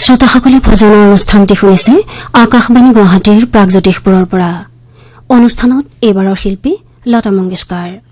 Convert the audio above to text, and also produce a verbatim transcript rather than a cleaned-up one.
শ্ৰোতাসকলে ভজনৰ অনুষ্ঠানটি শুনিছে আকাশবাণী গুৱাহাটীৰ প্ৰাগজ্যোতিষপুৰৰ পৰা। অনুষ্ঠানত এইবাৰৰ শিল্পী লতা মংগেশকাৰ।